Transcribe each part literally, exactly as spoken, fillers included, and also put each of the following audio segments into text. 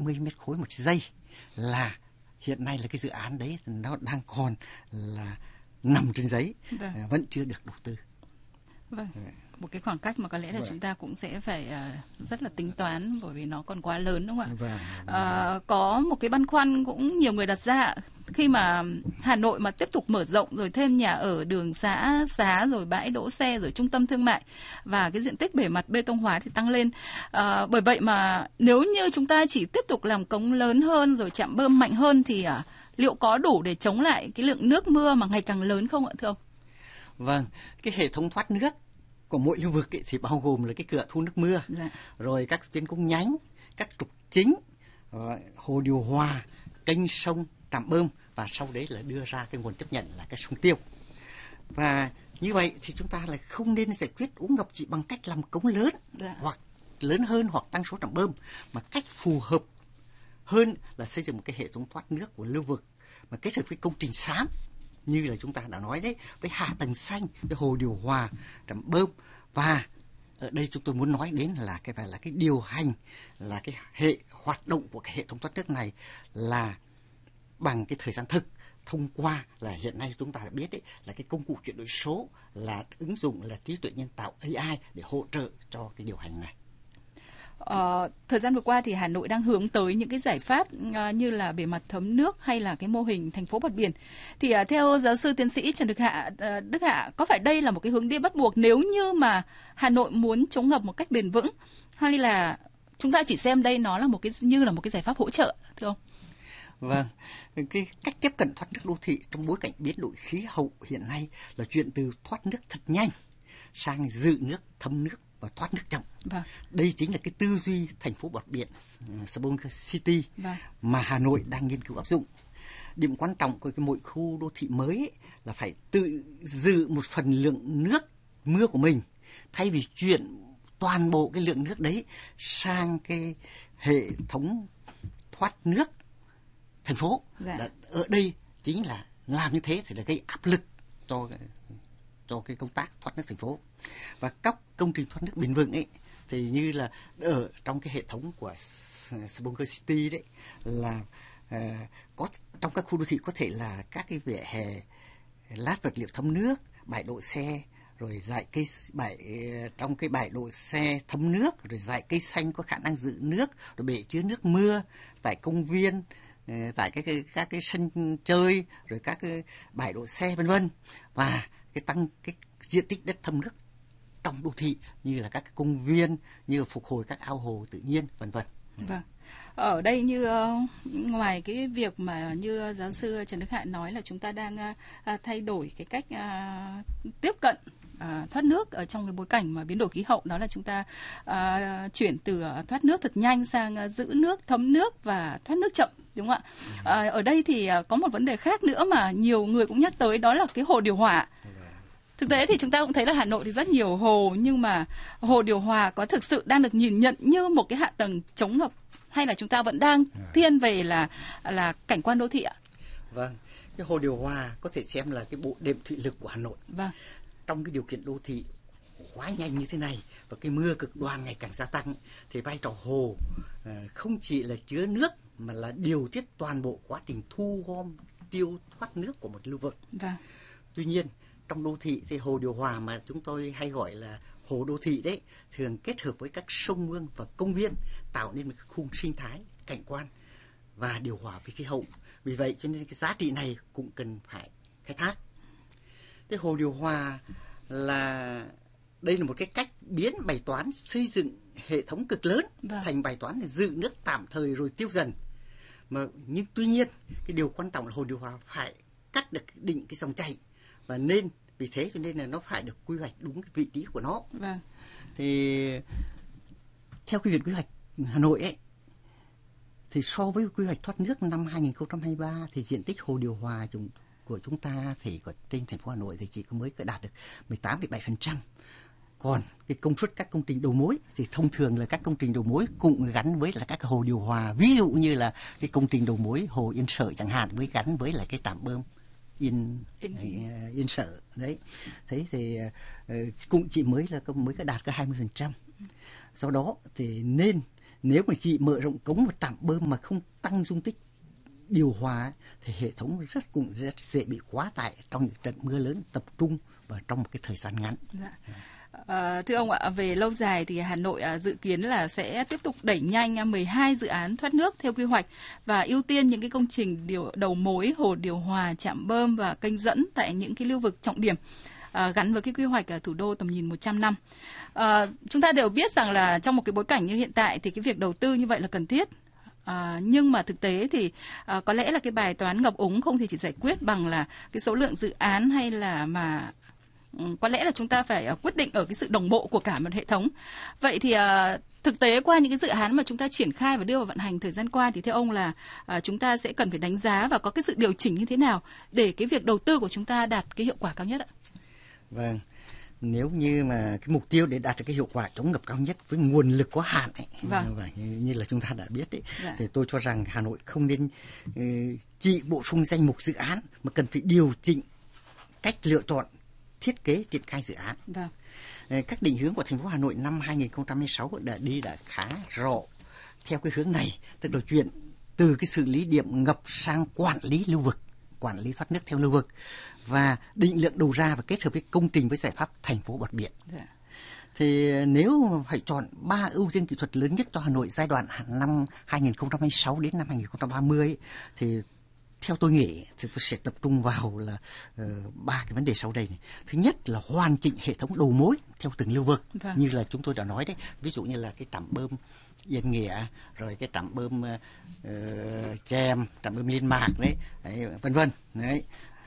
mươi mét khối một giây, là hiện nay là cái dự án đấy nó đang còn là nằm trên giấy, vâng. vẫn chưa được đầu tư. Vâng. Một cái khoảng cách mà có lẽ là vâng. chúng ta cũng sẽ phải uh, rất là tính toán, bởi vì nó còn quá lớn, đúng không ạ? Vâng. Uh, có một cái băn khoăn cũng nhiều người đặt ra, khi mà Hà Nội mà tiếp tục mở rộng rồi thêm nhà ở, đường xã, xá, rồi bãi đỗ xe, rồi trung tâm thương mại và cái diện tích bề mặt bê tông hóa thì tăng lên. Uh, bởi vậy mà nếu như chúng ta chỉ tiếp tục làm cống lớn hơn rồi trạm bơm mạnh hơn thì uh, liệu có đủ để chống lại cái lượng nước mưa mà ngày càng lớn không ạ, thưa ông? Vâng, cái hệ thống thoát nước của mỗi lưu vực ấy thì bao gồm là cái cửa thu nước mưa, dạ. rồi các tuyến cống nhánh, các trục chính, hồ điều hòa, kênh sông, trạm bơm, và sau đấy là đưa ra cái nguồn chấp nhận là cái sông Tiêu. Và như vậy thì chúng ta lại không nên giải quyết úng ngập chỉ bằng cách làm cống lớn, dạ. hoặc lớn hơn hoặc tăng số trạm bơm, mà cách phù hợp hơn là xây dựng một cái hệ thống thoát nước của lưu vực mà kết hợp với công trình xám, như là chúng ta đã nói đấy, với hạ tầng xanh, với hồ điều hòa, trạm bơm. Và ở đây chúng tôi muốn nói đến là cái phải là cái điều hành, là cái hệ hoạt động của cái hệ thống thoát nước này là bằng cái thời gian thực, thông qua là hiện nay chúng ta đã biết đấy, là cái công cụ chuyển đổi số, là ứng dụng là trí tuệ nhân tạo A I để hỗ trợ cho cái điều hành này. Ờ, thời gian vừa qua thì Hà Nội đang hướng tới những cái giải pháp uh, như là bề mặt thấm nước hay là cái mô hình thành phố bọt biển. Thì uh, theo giáo sư tiến sĩ Trần Đức Hạ, uh, Đức Hạ, có phải đây là một cái hướng đi bắt buộc nếu như mà Hà Nội muốn chống ngập một cách bền vững, hay là chúng ta chỉ xem đây nó là một cái như là một cái giải pháp hỗ trợ, thưa ông? Vâng, cái cách tiếp cận thoát nước đô thị trong bối cảnh biến đổi khí hậu hiện nay là chuyện từ thoát nước thật nhanh sang dự nước, thấm nước và thoát nước chậm. Vâng. Đây chính là cái tư duy thành phố bọt biển Smart City vâng. mà Hà Nội đang nghiên cứu áp dụng. Điểm quan trọng của cái mỗi khu đô thị mới ấy là phải tự dự một phần lượng nước mưa của mình, thay vì chuyển toàn bộ cái lượng nước đấy sang cái hệ thống thoát nước thành phố. Dạ. Ở đây chính là làm như thế thì là gây áp lực cho cho cái công tác thoát nước thành phố. Và các công trình thoát nước bền vững ấy thì như là ở trong cái hệ thống của Smart City đấy là uh, có trong các khu đô thị có thể là các cái vỉa hè lát vật liệu thấm nước, bãi đỗ xe, rồi dải cây bãi trong cái bãi đỗ xe thấm nước, rồi dải cây xanh có khả năng giữ nước, rồi bể chứa nước mưa tại công viên, tại các cái các cái sân chơi, rồi các cái bãi đỗ xe vân vân, và cái tăng cái diện tích đất thấm nước trong đô thị như là các cái công viên, như là phục hồi các ao hồ tự nhiên vân vân. Vâng. Ở đây như uh, ngoài cái việc mà như giáo sư Trần Đức Hạ nói là chúng ta đang uh, thay đổi cái cách uh, tiếp cận uh, thoát nước ở trong cái bối cảnh mà biến đổi khí hậu, đó là chúng ta uh, chuyển từ uh, thoát nước thật nhanh sang uh, giữ nước, thấm nước và thoát nước chậm, đúng không ạ? Uh, ở đây thì uh, có một vấn đề khác nữa mà nhiều người cũng nhắc tới, đó là cái hồ điều hòa. Thực tế thì chúng ta cũng thấy là Hà Nội thì rất nhiều hồ, nhưng mà hồ điều hòa có thực sự đang được nhìn nhận như một cái hạ tầng chống ngập, hay là chúng ta vẫn đang thiên về là là cảnh quan đô thị ạ? Vâng, cái hồ điều hòa có thể xem là cái bộ đệm thủy lực của Hà Nội. Vâng. Trong cái điều kiện đô thị quá nhanh như thế này và cái mưa cực đoan ngày càng gia tăng thì vai trò hồ không chỉ là chứa nước mà là điều tiết toàn bộ quá trình thu gom tiêu thoát nước của một lưu vực. Vâng. Tuy nhiên trong đô thị thì hồ điều hòa mà chúng tôi hay gọi là hồ đô thị đấy thường kết hợp với các sông mương và công viên tạo nên một khung sinh thái cảnh quan và điều hòa với khí hậu. Vì vậy cho nên cái giá trị này cũng cần phải khai thác. Cái hồ điều hòa là đây là một cái cách biến bài toán xây dựng hệ thống cực lớn vâng. thành bài toán để dự nước tạm thời rồi tiêu dần. Mà nhưng tuy nhiên cái điều quan trọng là hồ điều hòa phải cắt được định cái dòng chảy, và nên vì thế cho nên là nó phải được quy hoạch đúng cái vị trí của nó. Vâng. Thì theo cái việc quy hoạch Hà Nội ấy thì so với quy hoạch thoát nước năm hai không hai ba thì diện tích hồ điều hòa chúng, của chúng ta thì ở trên thành phố Hà Nội thì chỉ có mới đạt được mười tám phẩy bảy phần trăm. Còn cái công suất các công trình đầu mối thì thông thường là các công trình đầu mối cũng gắn với là các hồ điều hòa, ví dụ như là cái công trình đầu mối hồ Yên Sở chẳng hạn, với gắn với là cái trạm bơm Yên Yên, Yên Sở đấy. Thế thì uh, cũng chỉ mới là mới có đạt có hai mươi phần trăm. Do đó thì nên nếu mà chỉ mở rộng cống và trạm bơm mà không tăng dung tích điều hòa thì hệ thống rất cũng rất dễ bị quá tải trong những trận mưa lớn tập trung và trong một cái thời gian ngắn. Dạ. À, thưa ông ạ, về lâu dài thì Hà Nội à, dự kiến là sẽ tiếp tục đẩy nhanh mười hai dự án thoát nước theo quy hoạch và ưu tiên những cái công trình điều đầu mối hồ điều hòa, trạm bơm và kênh dẫn tại những cái lưu vực trọng điểm à, gắn với cái quy hoạch à, thủ đô tầm nhìn một trăm năm. À, chúng ta đều biết rằng là trong một cái bối cảnh như hiện tại thì cái việc đầu tư như vậy là cần thiết. À, nhưng mà thực tế thì à, có lẽ là cái bài toán ngập úng không thể chỉ giải quyết bằng là cái số lượng dự án hay là mà um, có lẽ là chúng ta phải uh, quyết định ở cái sự đồng bộ của cả một hệ thống. Vậy thì uh, thực tế qua những cái dự án mà chúng ta triển khai và đưa vào vận hành thời gian qua thì theo ông là uh, chúng ta sẽ cần phải đánh giá và có cái sự điều chỉnh như thế nào để cái việc đầu tư của chúng ta đạt cái hiệu quả cao nhất ạ? Vâng. Nếu như mà cái mục tiêu để đạt được cái hiệu quả chống ngập cao nhất với nguồn lực có hạn ấy, vâng. và như, như là chúng ta đã biết ấy, dạ. thì tôi cho rằng Hà Nội không nên uh, chỉ bổ sung danh mục dự án mà cần phải điều chỉnh cách lựa chọn, thiết kế triển khai dự án. Vâng. Uh, các định hướng của thành phố Hà Nội năm hai không hai sáu đã đi đã khá rõ theo cái hướng này, tức là chuyển từ cái xử lý điểm ngập sang quản lý lưu vực, quản lý thoát nước theo lưu vực và định lượng đầu ra và kết hợp với công trình với giải pháp thành phố bọt biển. Yeah. Thì nếu phải chọn ba ưu tiên kỹ thuật lớn nhất cho Hà Nội giai đoạn năm hai không hai sáu đến năm hai không ba mươi thì theo tôi nghĩ thì tôi sẽ tập trung vào là ba uh, cái vấn đề sau đây này. Thứ nhất là hoàn chỉnh hệ thống đầu mối theo từng lưu vực, vâng. như là chúng tôi đã nói đấy, ví dụ như là cái trạm bơm Yên Nghĩa, rồi cái trạm bơm uh, Chèm, trạm bơm Liên Mạc đấy, đấy vân vân đấy.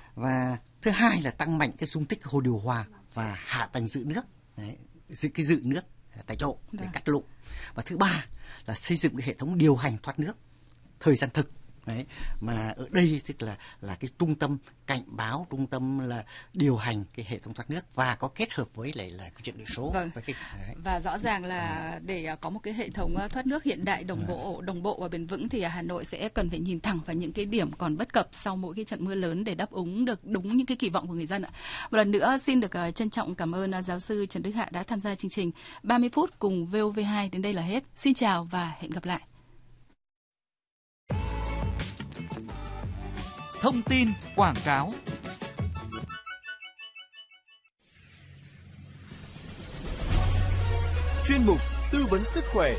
Và thứ hai là tăng mạnh cái dung tích hồ điều hòa và hạ tầng dự nước, đấy, dự cái dự nước tại chỗ để Đà. cắt lụ. Và thứ ba là xây dựng cái hệ thống điều hành thoát nước thời gian thực. Đấy, mà ở đây tức là là cái trung tâm cảnh báo, trung tâm là điều hành cái hệ thống thoát nước và có kết hợp với lại là cái chuyển đổi số. Vâng. Với cái, và rõ ràng là để có một cái hệ thống thoát nước hiện đại đồng bộ, đồng bộ và bền vững thì Hà Nội sẽ cần phải nhìn thẳng vào những cái điểm còn bất cập sau mỗi cái trận mưa lớn để đáp ứng được đúng những cái kỳ vọng của người dân ạ. Một lần nữa xin được trân trọng cảm ơn giáo sư Trần Đức Hạ đã tham gia chương trình ba mươi phút cùng vê o vê hai. Đến đây là hết. Xin chào và hẹn gặp lại. Thông tin quảng cáo. Chuyên mục tư vấn sức khỏe.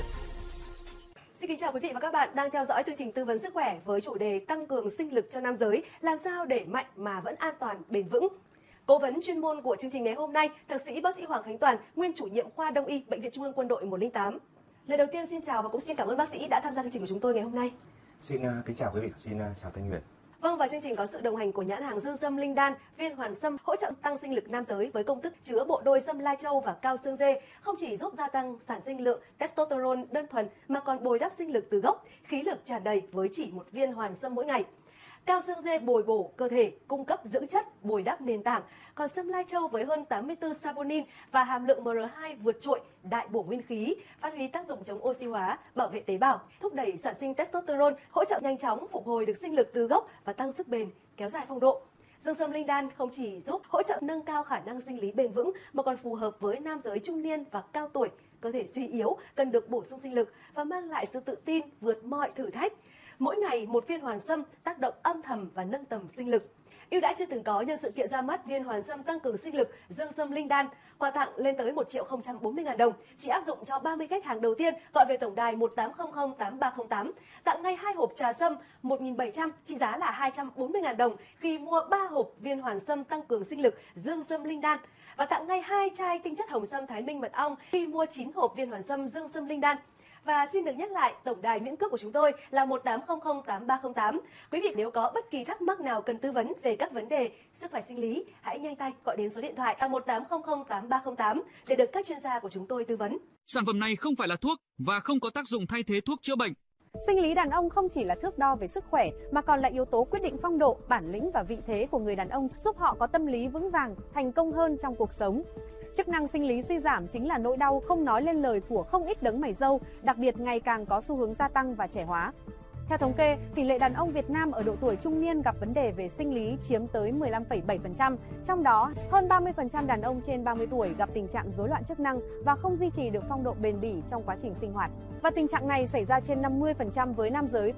Xin kính chào quý vị và các bạn đang theo dõi chương trình tư vấn sức khỏe với chủ đề tăng cường sinh lực cho nam giới, làm sao để mạnh mà vẫn an toàn, bền vững. Cố vấn chuyên môn của chương trình ngày hôm nay, thạc sĩ bác sĩ Hoàng Khánh Toàn, nguyên chủ nhiệm khoa Đông y Bệnh viện Trung ương Quân đội một không tám. Lời đầu tiên xin chào và cũng xin cảm ơn bác sĩ đã tham gia chương trình của chúng tôi ngày hôm nay. Xin uh, kính chào quý vị, xin uh, chào Thanh Huyền. Vâng, và chương trình có sự đồng hành của nhãn hàng Dương Sâm Linh Đan, viên hoàn sâm hỗ trợ tăng sinh lực nam giới với công thức chứa bộ đôi sâm lai châu và cao xương dê, không chỉ giúp gia tăng sản sinh lượng testosterone đơn thuần mà còn bồi đắp sinh lực từ gốc, khí lực tràn đầy với chỉ một viên hoàn sâm mỗi ngày. Cao xương dê bồi bổ cơ thể, cung cấp dưỡng chất, bồi đắp nền tảng. Còn sâm lai châu với hơn tám mươi tư saponin và hàm lượng em rờ hai vượt trội, đại bổ nguyên khí, phát huy tác dụng chống oxy hóa, bảo vệ tế bào, thúc đẩy sản sinh testosterone, hỗ trợ nhanh chóng phục hồi được sinh lực từ gốc và tăng sức bền, kéo dài phong độ. Dương Sâm Linh Đan không chỉ giúp hỗ trợ nâng cao khả năng sinh lý bền vững mà còn phù hợp với nam giới trung niên và cao tuổi, cơ thể suy yếu cần được bổ sung sinh lực và mang lại sự tự tin vượt mọi thử thách. Mỗi ngày một viên hoàn sâm tác động âm thầm và nâng tầm sinh lực. Ưu đãi chưa từng có nhân sự kiện ra mắt viên hoàn sâm tăng cường sinh lực Dương Sâm Linh Đan, quà tặng lên tới một triệu không trăm bốn mươi nghìn đồng, chỉ áp dụng cho ba mươi khách hàng đầu tiên gọi về tổng đài một tám không không tám ba không tám, tặng ngay hai hộp trà sâm một nghìn bảy trăm trị giá là hai trăm bốn mươi nghìn đồng khi mua ba hộp viên hoàn sâm tăng cường sinh lực Dương Sâm Linh Đan và tặng ngay hai chai tinh chất hồng sâm Thái Minh mật ong khi mua chín hộp viên hoàn sâm Dương Sâm Linh Đan. Và xin được nhắc lại, tổng đài miễn cước của chúng tôi là một tám không không tám ba không tám. Quý vị nếu có bất kỳ thắc mắc nào cần tư vấn về các vấn đề sức khỏe sinh lý, hãy nhanh tay gọi đến số điện thoại là một tám không không tám ba không tám để được các chuyên gia của chúng tôi tư vấn. Sản phẩm này không phải là thuốc và không có tác dụng thay thế thuốc chữa bệnh. Sinh lý đàn ông không chỉ là thước đo về sức khỏe mà còn là yếu tố quyết định phong độ, bản lĩnh và vị thế của người đàn ông, giúp họ có tâm lý vững vàng, thành công hơn trong cuộc sống. Chức năng sinh lý suy giảm chính là nỗi đau không nói lên lời của không ít đấng mày râu, đặc biệt ngày càng có xu hướng gia tăng và trẻ hóa. Theo thống kê, tỷ lệ đàn ông Việt Nam ở độ tuổi trung niên gặp vấn đề về sinh lý chiếm tới mười lăm phẩy bảy phần trăm, trong đó hơn ba mươi phần trăm đàn ông trên ba mươi tuổi gặp tình trạng rối loạn chức năng và không duy trì được phong độ bền bỉ trong quá trình sinh hoạt. Và tình trạng này xảy ra trên năm mươi phần trăm với nam giới